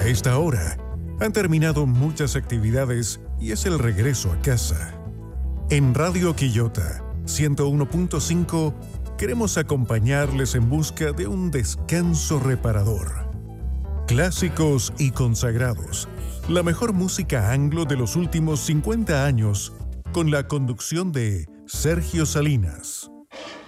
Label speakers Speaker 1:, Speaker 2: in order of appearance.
Speaker 1: esta hora han terminado muchas actividades y es el regreso a casa. En Radio Quillota 101.5 queremos acompañarles en busca de un descanso reparador. Clásicos y consagrados, la mejor música anglo de los últimos 50 años, con la conducción de Sergio Salinas.